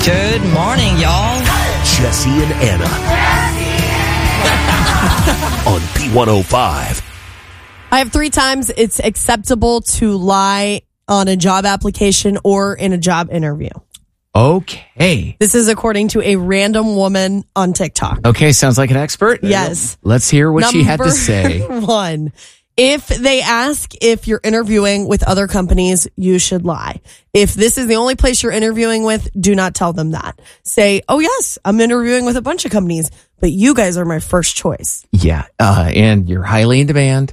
Good morning, y'all. Jesse and Anna. On B105. I have 3 times it's acceptable to lie on a job application or in a job interview. Okay. This is according to a random woman on TikTok. Okay, sounds like an expert. Yes. Let's hear what she had to say. Number 1. If they ask if you're interviewing with other companies, you should lie. If this is the only place you're interviewing with, do not tell them that. Say, oh yes, I'm interviewing with a bunch of companies, but you guys are my first choice. Yeah, and you're highly in demand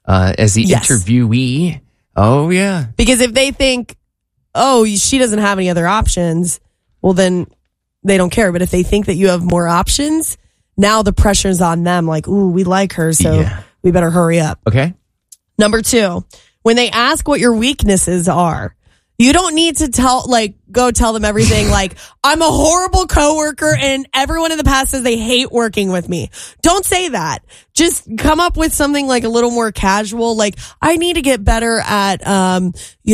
as the interviewee. Oh, yeah. Because if they think, oh, she doesn't have any other options, well, then they don't care. But if they think that you have more options, now the pressure's on them. Like, ooh, we like her, so we better hurry up. Okay. Number 2, when they ask what your weaknesses are, you don't need to go tell them everything like, I'm a horrible coworker and everyone in the past says they hate working with me. Don't say that. Just come up with something like a little more casual, like, I need to get better at,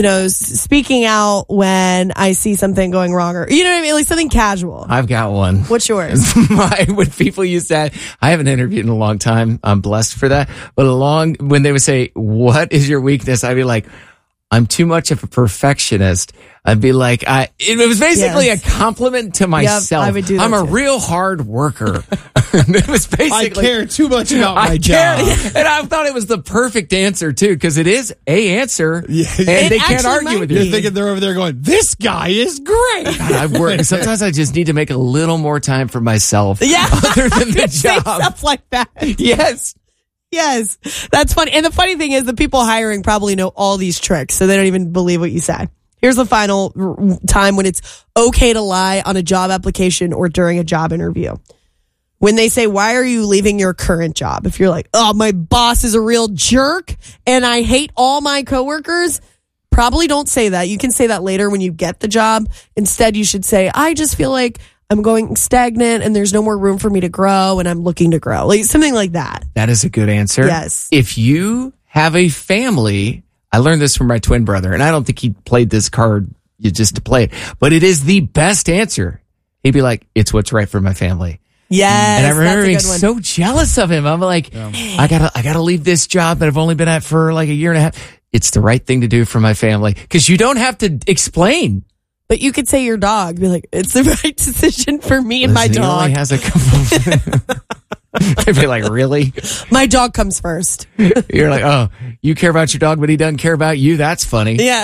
speaking out when I see something going wrong, or, you know what I mean? Like something casual. I've got one. What's yours? When people use that, I haven't interviewed in a long time. I'm blessed for that. But when they would say, what is your weakness? I'd be like, I'm too much of a perfectionist. I'd be like, it was basically a compliment to myself. Yep, I would do that I'm a too. real hard worker. It was basically, I care too much about my job. And I thought it was the perfect answer too, because it is a ansser, and they can't argue with you. You're thinking they're over there going, this guy is great. God, I've worked. Sometimes I just need to make a little more time for myself. Yeah. Other than the Say job. stuff like that. Yes. Yes, that's funny. And the funny thing is the people hiring probably know all these tricks, so they don't even believe what you said. Here's the final time when it's okay to lie on a job application or during a job interview. When they say, why are you leaving your current job? If you're like, oh, my boss is a real jerk and I hate all my coworkers, probably don't say that. You can say that later when you get the job. Instead, you should say, I just feel like I'm going stagnant and there's no more room for me to grow and I'm looking to grow. Like something like that. That is a good answer. Yes. If you have a family, I learned this from my twin brother, and I don't think he played this card just to play it, but it is the best answer. He'd be like, it's what's right for my family. Yes. And I remember being that's a good one. so jealous of him. I'm like, I gotta leave this job that I've only been at for like a year and a half. It's the right thing to do for my family. Cause you don't have to explain. But you could say your dog, be like, it's the right decision for me and my He dog. only has a couple. They'd be like, really? My dog comes first. You're like, oh, you care about your dog, but he doesn't care about you. That's funny. Yeah.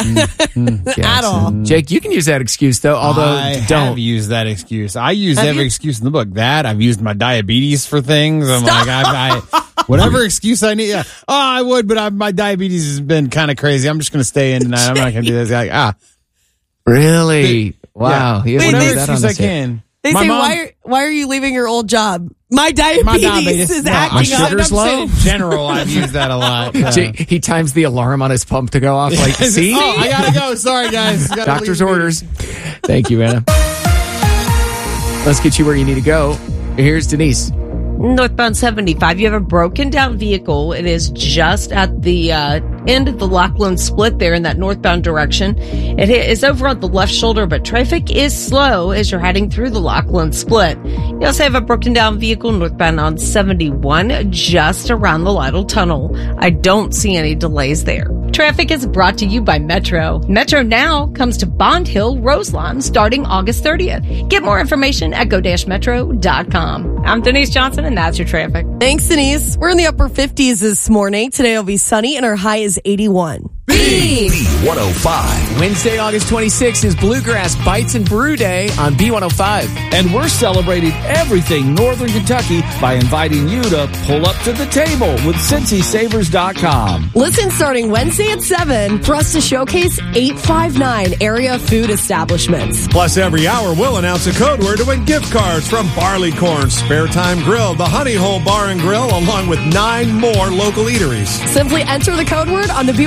At all. Jake, you can use that excuse though, although I don't have used that excuse. I use Have every you? excuse in the book. I've used my diabetes for things. I'm like, I whatever excuse I need. Yeah. Oh, I would, but my diabetes has been kind of crazy. I'm just going to stay in tonight. I'm not going to do this. Like, Really? Wow. He hasn't whatever used that on excuse I this yet. can. They My say, mom- why are you leaving your old job? My diabetes is No, acting My up. sugar's I'm saying low. in general, I've used that a lot. Jake, he times the alarm on his pump to go off. Like, see? Oh, I gotta go. Sorry, guys. Gotta Doctor's leave. orders. Thank you, Anna. Let's get you where you need to go. Here's Denise. Northbound 75, you have a broken down vehicle. It is just at the end of the Laughlin split there in that northbound direction. It is over on the left shoulder, but traffic is slow as you're heading through the Laughlin split. You also have a broken down vehicle northbound on 71 just around the Lytle Tunnel. I don't see any delays there. Traffic is brought to you by Metro. Metro now comes to Bond Hill, Roselawn, starting August 30th. Get more information at go-metro.com. I'm Denise Johnson, and that's your traffic. Thanks, Denise. We're in the upper 50s this morning. Today will be sunny, and our high is 81. B105. Wednesday, August 26th is Bluegrass Bites and Brew Day on B105. And we're celebrating everything Northern Kentucky by inviting you to pull up to the table with CincySavers.com. Listen starting Wednesday at 7 for us to showcase 859 area food establishments. Plus, every hour we'll announce a code word to win gift cards from Barleycorn, Spare Time Grill, the Honey Hole Bar and Grill, along with 9 more local eateries. Simply enter the code word on the B105 app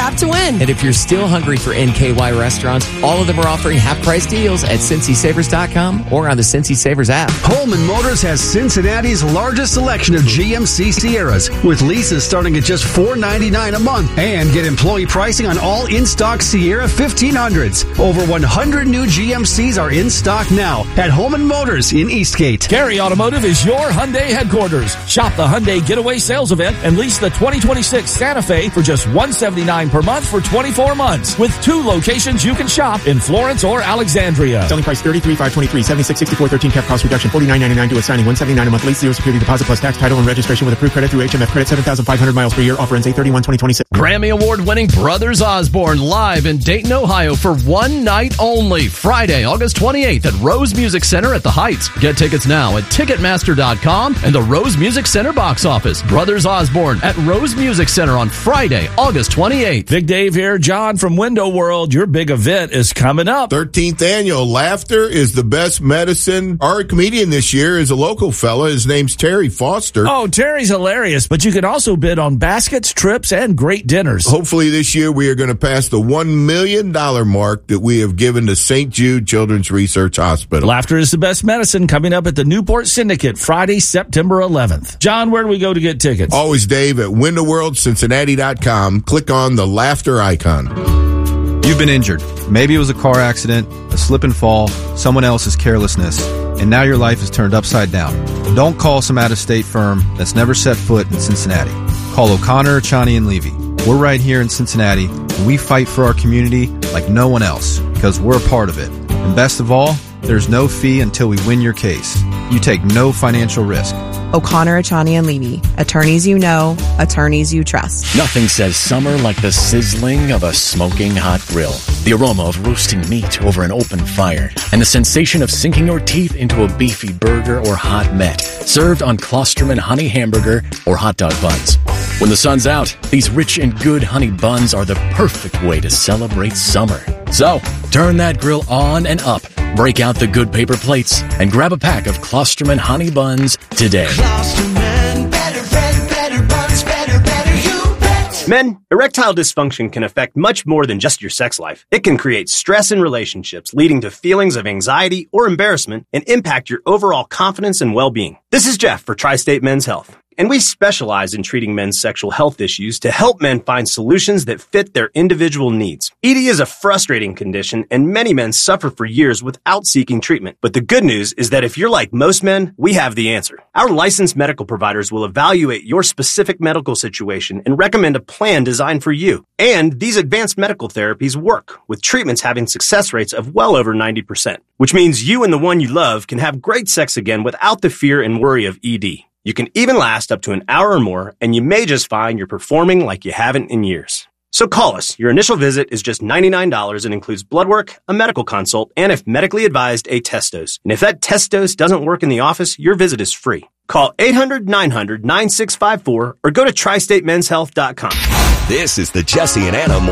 app to win. And if you're still hungry for NKY restaurants, all of them are offering half-price deals at CincySavers.com or on the Cincy Savers app. Holman Motors has Cincinnati's largest selection of GMC Sierras, with leases starting at just $4.99 a month. And get employee pricing on all in-stock Sierra 1500s. Over 100 new GMCs are in stock now at Holman Motors in Eastgate. Cary Automotive is your Hyundai headquarters. Shop the Hyundai Getaway Sales Event and lease the 2026 Santa Fe for just $179 per month for 24 months. With 2 locations you can shop in Florence or Alexandria. Selling price $33,523, 7664, 13 cap cost reduction, $49.99 due at signing, $179 a month lease, 0 security deposit plus tax, title and registration with approved credit through HMF credit, 7,500 miles per year. Offer ends 8/31/2026. Grammy Award-winning Brothers Osborne live in Dayton, Ohio for one night only. Friday, August 28th at Rose Music Center at the Heights. Get tickets now at Ticketmaster.com and the Rose Music Center box office. Brothers Osborne at Rose Music Center on Friday, August 28th. Big Dave here, John from Window World. Your big event is coming up. 13th annual Laughter is the Best Medicine. Our comedian this year is a local fella. His name's Terry Foster. Oh, Terry's hilarious, but you can also bid on baskets, trips, and great dinners. Hopefully this year we are going to pass the $1 million mark that we have given to St. Jude Children's Research Hospital. Laughter is the Best Medicine coming up at the Newport Syndicate Friday, September 11th. John, where do we go to get tickets? Always, Dave, at WindowWorldCincinnati.com. Click on the laughter icon. You've been injured. Maybe it was a car accident, a slip and fall, someone else's carelessness, and now your life is turned upside down. Don't call some out-of-state firm that's never set foot in Cincinnati. Call O'Connor, Chani, and Levy. We're right here in Cincinnati, and we fight for our community like no one else, because we're a part of it. And best of all, there's no fee until we win your case. You take no financial risk. O'Connor, Achani, and Levy. Attorneys you know, attorneys you trust. Nothing says summer like the sizzling of a smoking hot grill, the aroma of roasting meat over an open fire, and the sensation of sinking your teeth into a beefy burger or hot met, served on Klosterman honey hamburger or hot dog buns. When the sun's out, these rich and good honey buns are the perfect way to celebrate summer. So, turn that grill on and up, break out the good paper plates, and grab a pack of Klosterman honey buns today. Klosterman, better bread, better buns, better, you bet. Men, erectile dysfunction can affect much more than just your sex life. It can create stress in relationships, leading to feelings of anxiety or embarrassment, and impact your overall confidence and well-being. This is Jeff for Tri-State Men's Health. And we specialize in treating men's sexual health issues to help men find solutions that fit their individual needs. ED is a frustrating condition, and many men suffer for years without seeking treatment. But the good news is that if you're like most men, we have the answer. Our licensed medical providers will evaluate your specific medical situation and recommend a plan designed for you. And these advanced medical therapies work, with treatments having success rates of well over 90%, which means you and the one you love can have great sex again without the fear and worry of ED. You can even last up to an hour or more, and you may just find you're performing like you haven't in years. So call us. Your initial visit is just $99 and includes blood work, a medical consult, and if medically advised, a test dose. And if that test dose doesn't work in the office, your visit is free. Call 800-900-9654 or go to TriStateMen'sHealth.com. This is the Jesse and Anna